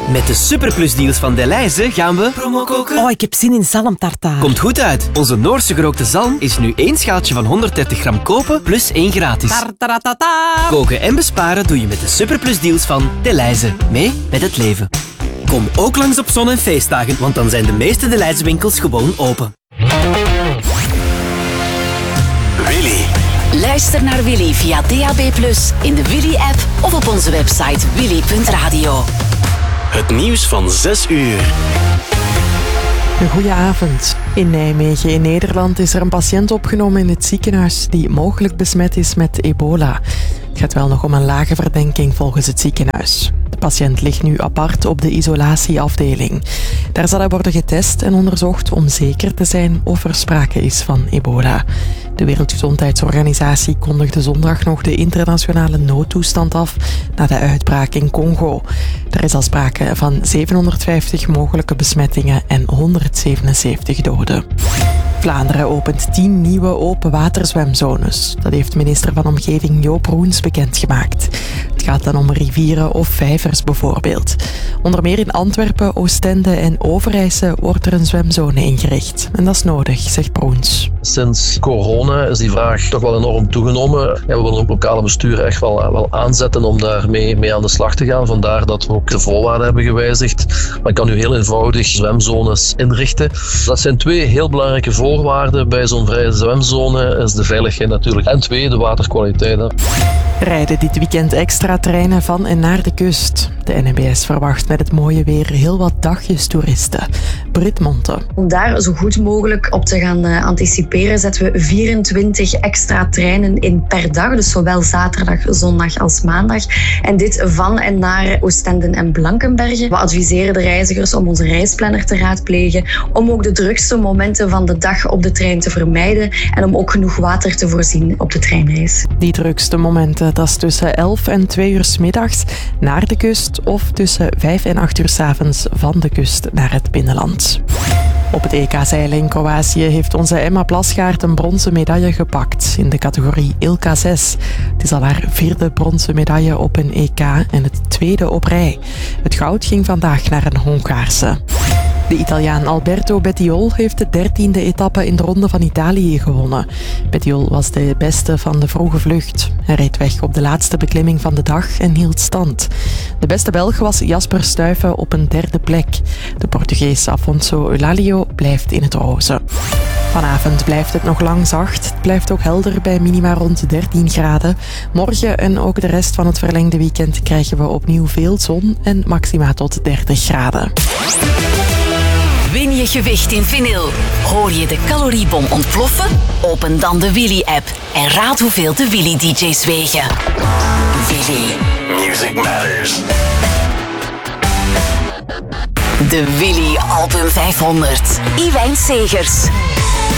Met de superplusdeals van Delhaize gaan we promo koken. Oh, ik heb zin in zalmtartaar. Komt goed uit. Onze Noorse gerookte zalm is nu 1 schaaltje van 130 gram kopen plus 1 gratis. Tartaratata. Koken en besparen doe je met de superplusdeals van Delhaize. Mee met het leven. Kom ook langs op zon- en feestdagen, want dan zijn de meeste Delhaize winkels gewoon open. Willy. Luister naar Willy via DAB+, in de Willy-app of op onze website willy.radio. Het nieuws van 6 uur. Een goeie avond. In Nijmegen in Nederland is er een patiënt opgenomen in het ziekenhuis die mogelijk besmet is met ebola. Het gaat wel nog om een lage verdenking volgens het ziekenhuis. De patiënt ligt nu apart op de isolatieafdeling. Daar zal hij worden getest en onderzocht om zeker te zijn of er sprake is van ebola. De Wereldgezondheidsorganisatie kondigde zondag nog de internationale noodtoestand af na de uitbraak in Congo. Er is al sprake van 750 mogelijke besmettingen en 177 doden. Vlaanderen opent 10 nieuwe openwaterzwemzones. Dat heeft minister van Omgeving Joop Roens bekendgemaakt. Het gaat dan om rivieren of vijvers bijvoorbeeld. Onder meer in Antwerpen, Oostende en Overijse wordt er een zwemzone ingericht. En dat is nodig, zegt Roens. Sinds corona is die vraag toch wel enorm toegenomen. Ja, we willen ook lokale besturen echt wel aanzetten om daarmee mee aan de slag te gaan. Vandaar dat we ook de voorwaarden hebben gewijzigd. Men kan nu heel eenvoudig zwemzones inrichten. Dat zijn 2 heel belangrijke voorwaarden bij zo'n vrije zwemzone. Is de veiligheid natuurlijk en 2, de waterkwaliteit. Rijden dit weekend extra treinen van en naar de kust. De NMBS verwacht met het mooie weer heel wat dagjestoeristen. Brit Monte. Om daar zo goed mogelijk op te gaan anticiperen zetten we 24 extra treinen in per dag. Dus zowel zaterdag, zondag als maandag. En dit van en naar Oostende en Blankenberge. We adviseren de reizigers om onze reisplanner te raadplegen. Om ook de drukste momenten van de dag op de trein te vermijden. En om ook genoeg water te voorzien op de treinreis. Die drukste momenten, dat is tussen 11 en 2 uur 's middags naar de kust of tussen 5 en 8 uur 's avonds van de kust naar het binnenland. Op het EK zeilen in Kroatië heeft onze Emma Plasgaard een bronzen medaille gepakt in de categorie Ilka 6. Het is al haar 4e bronzen medaille op een EK en het 2e op rij. Het goud ging vandaag naar een Hongaarse. De Italiaan Alberto Bettiol heeft de 13e etappe in de Ronde van Italië gewonnen. Bettiol was de beste van de vroege vlucht. Hij reed weg op de laatste beklimming van de dag en hield stand. De beste Belg was Jasper Stuyven op een 3e plek. De Portugees Afonso Eulalio blijft in het roze. Vanavond blijft het nog lang zacht. Het blijft ook helder bij minima rond 13 graden. Morgen en ook de rest van het verlengde weekend krijgen we opnieuw veel zon en maxima tot 30 graden. Win je gewicht in vinyl? Hoor je de caloriebom ontploffen? Open dan de Willy-app en raad hoeveel de Willy-dj's wegen. Willy. Music Matters. De Willy Album 500. Iwijn Segers.